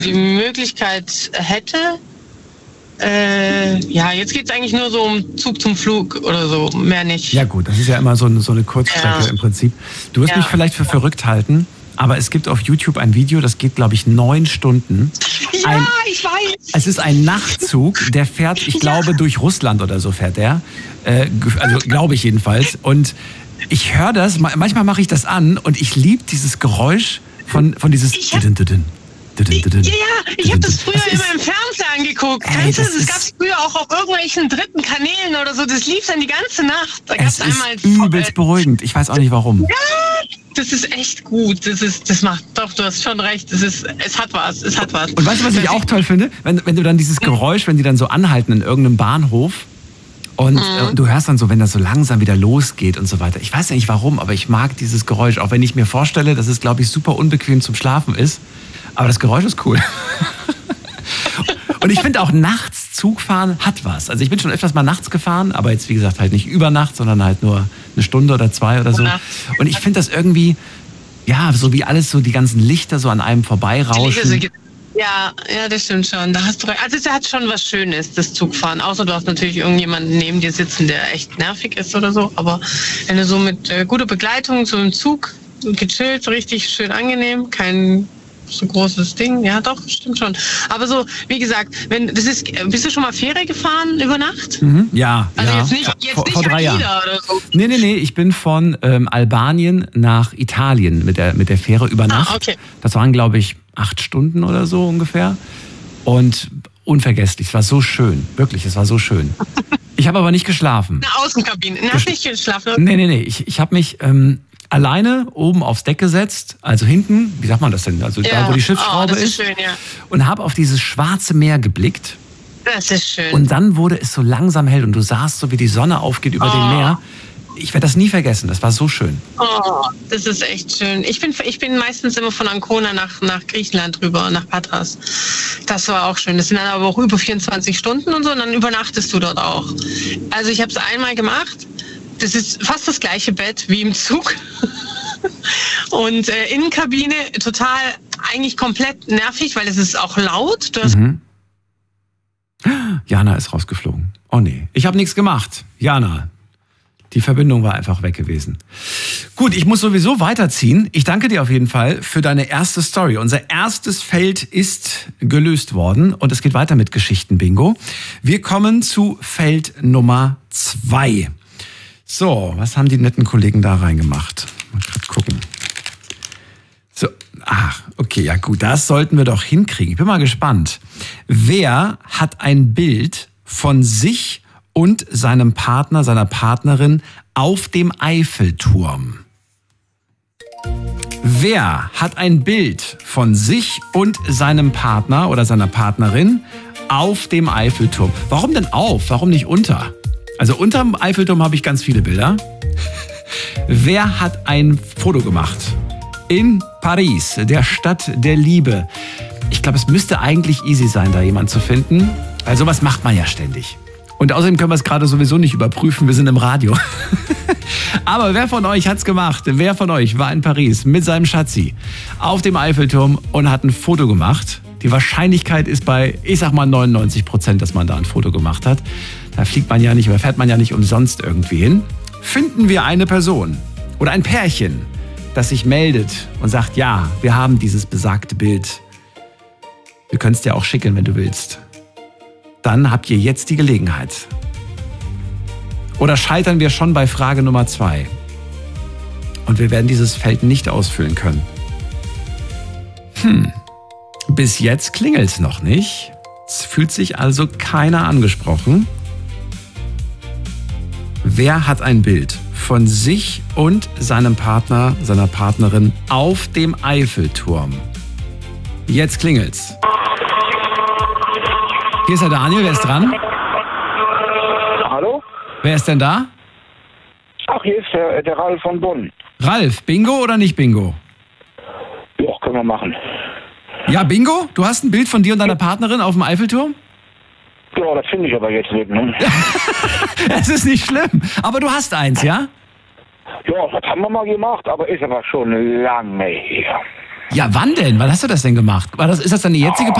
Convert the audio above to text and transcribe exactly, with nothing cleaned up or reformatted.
die Möglichkeit hätte, äh, ja, jetzt geht es eigentlich nur so um Zug zum Flug oder so, mehr nicht. Ja gut, das ist ja immer so eine, so eine Kurzstrecke ja. im Prinzip. Du wirst ja. mich vielleicht für verrückt halten, aber es gibt auf YouTube ein Video, das geht, glaube ich, neun Stunden. Ja, ein, ich weiß. Es ist ein Nachtzug, der fährt, ich glaube, ja. durch Russland oder so fährt der. Äh, also glaube ich jedenfalls. Und ich höre das, manchmal mache ich das an und ich liebe dieses Geräusch von, von dieses... Ich hab, ja, ja, ich habe das früher das immer im Fernsehen angeguckt. Ey, das das gab es früher auch auf irgendwelchen dritten Kanälen oder so. Das lief dann die ganze Nacht. Da es ist einmal übelst beruhigend. Ich weiß auch nicht warum. Ja, das ist echt gut. Das ist, das macht, doch, du hast schon recht. Das ist, es hat was, es hat was. Und weißt du, was ich auch toll finde? Wenn, wenn du dann dieses Geräusch, wenn die dann so anhalten in irgendeinem Bahnhof und, mhm. äh, und du hörst dann so, wenn das so langsam wieder losgeht und so weiter. Ich weiß ja nicht warum, aber ich mag dieses Geräusch. Auch wenn ich mir vorstelle, dass es, glaube ich, super unbequem zum Schlafen ist. Aber das Geräusch ist cool. Und ich finde auch nachts Zugfahren hat was. Also ich bin schon öfters mal nachts gefahren, aber jetzt wie gesagt halt nicht über Nacht, sondern halt nur eine Stunde oder zwei oder so. Und ich finde das irgendwie, ja, so wie alles so, die ganzen Lichter so an einem vorbeirauschen. Ja, ja, das stimmt schon. Da hast du recht. Also es hat schon was Schönes, das Zugfahren. Außer du hast natürlich irgendjemanden neben dir sitzen, der echt nervig ist oder so. Aber wenn du so mit äh, guter Begleitung so im Zug gechillt, richtig schön angenehm, kein so großes Ding, ja doch, stimmt schon. Aber so, wie gesagt, wenn das ist, bist du schon mal Fähre gefahren über Nacht? Mhm, ja. Also ja. jetzt nicht, jetzt vor, nicht vor drei Jahren oder so. Nee, nee, nee, ich bin von ähm, Albanien nach Italien mit der, mit der Fähre über Nacht. Ah, okay. Das waren, glaube ich, acht Stunden oder so ungefähr. Und unvergesslich, es war so schön, wirklich, es war so schön. Ich habe aber nicht geschlafen. In der Außenkabine, du hast nicht geschlafen? Nee, nee, nee, ich, ich habe mich... Ähm, alleine oben aufs Deck gesetzt, also hinten, wie sagt man das denn, also ja. da, wo die Schiffsschraube oh, das ist, ist schön, ja. und habe auf dieses schwarze Meer geblickt. Das ist schön. Und dann wurde es so langsam hell und du sahst so, wie die Sonne aufgeht über oh. dem Meer. Ich werde das nie vergessen, das war so schön. Oh, das ist echt schön. Ich bin, ich bin meistens immer von Ancona nach, nach Griechenland rüber, nach Patras. Das war auch schön. Das sind dann aber auch über vierundzwanzig Stunden und so, und dann übernachtest du dort auch. Also ich habe es einmal gemacht. Das ist fast das gleiche Bett wie im Zug. Und äh, Innenkabine total, eigentlich komplett nervig, weil es ist auch laut. Du hast mhm. Jana ist rausgeflogen. Oh nee, ich habe nichts gemacht. Jana, die Verbindung war einfach weg gewesen. Gut, ich muss sowieso weiterziehen. Ich danke dir auf jeden Fall für deine erste Story. Unser erstes Feld ist gelöst worden und es geht weiter mit Geschichten-Bingo. Wir kommen zu Feld Nummer zwei. So, was haben die netten Kollegen da reingemacht? Mal grad gucken. So, ach, okay, ja gut, das sollten wir doch hinkriegen. Ich bin mal gespannt. Wer hat ein Bild von sich und seinem Partner, seiner Partnerin auf dem Eiffelturm? Wer hat ein Bild von sich und seinem Partner oder seiner Partnerin auf dem Eiffelturm? Warum denn auf? Warum nicht unter? Also unterm Eiffelturm habe ich ganz viele Bilder. Wer hat ein Foto gemacht? In Paris, der Stadt der Liebe. Ich glaube, es müsste eigentlich easy sein, da jemanden zu finden. Weil sowas macht man ja ständig. Und außerdem können wir es gerade sowieso nicht überprüfen, wir sind im Radio. Aber wer von euch hat's gemacht? Wer von euch war in Paris mit seinem Schatzi auf dem Eiffelturm und hat ein Foto gemacht? Die Wahrscheinlichkeit ist bei, ich sag mal, neunundneunzig Prozent, dass man da ein Foto gemacht hat. Da fliegt man ja nicht oder fährt man ja nicht umsonst irgendwie hin. Finden wir eine Person oder ein Pärchen, das sich meldet und sagt, ja, wir haben dieses besagte Bild. Wir können es dir auch schicken, wenn du willst. Dann habt ihr jetzt die Gelegenheit. Oder scheitern wir schon bei Frage Nummer zwei? Und wir werden dieses Feld nicht ausfüllen können. Hm, bis jetzt klingelt's noch nicht. Es fühlt sich also keiner angesprochen. Wer hat ein Bild von sich und seinem Partner, seiner Partnerin auf dem Eiffelturm? Jetzt klingelt's. Hier ist der Daniel, wer ist dran? Hallo? Wer ist denn da? Ach, hier ist der, der Ralf von Bonn. Ralf, Bingo oder nicht Bingo? Ja, können wir machen. Ja, Bingo? Du hast ein Bild von dir und deiner Partnerin auf dem Eiffelturm? Ja, das finde ich aber jetzt nicht, ne? Es ist nicht schlimm, aber du hast eins, ja? Ja, das haben wir mal gemacht, aber ist aber schon lange her. Ja, wann denn? Wann hast du das denn gemacht? War das, ist das deine jetzige